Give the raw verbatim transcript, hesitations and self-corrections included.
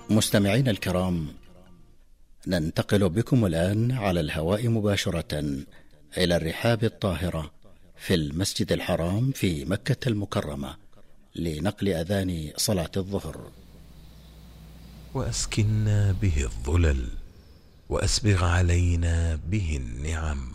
مستمعين الكرام، ننتقل بكم الآن على الهواء مباشرة إلى الرحاب الطاهرة في المسجد الحرام في مكة المكرمة لنقل أذان صلاة الظهر. وأسكننا به الظلل وأسبغ علينا به النعم.